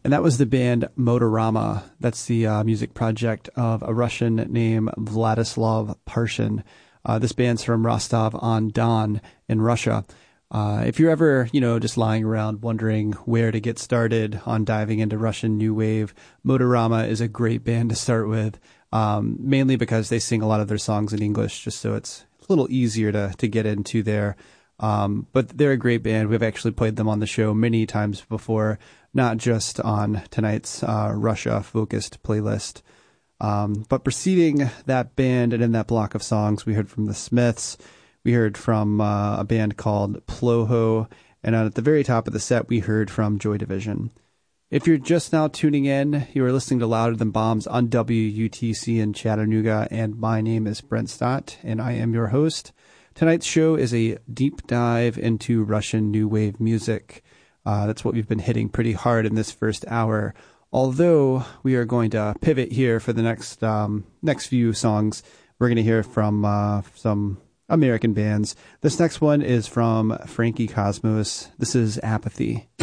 And that was the band Motorama. That's the music project of a Russian named Vladislav Parshin. This band's from Rostov-on-Don in Russia. If you're ever, just lying around wondering where to get started on diving into Russian new wave, Motorama is a great band to start with, mainly because they sing a lot of their songs in English, just so it's a little easier to get into there. But they're a great band. We've actually played them on the show many times before, not just on tonight's Russia-focused playlist. But preceding that band and in that block of songs, we heard from the Smiths. We heard from a band called Ploho. And at the very top of the set, we heard from Joy Division. If you're just now tuning in, you are listening to Louder Than Bombs on WUTC in Chattanooga. And my name is Brent Stott, and I am your host. Tonight's show is a deep dive into Russian new wave music. That's what we've been hitting pretty hard in this first hour. Although we are going to pivot here for the next few songs. We're going to hear from some American bands. This next one is from Frankie Cosmos. This is Apathy.